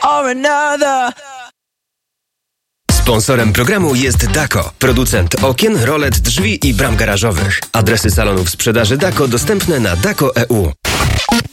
or another. Sponsorem programu jest Dako, producent okien, rolet, drzwi i bram garażowych. Adresy salonów sprzedaży Dako dostępne na dako.eu.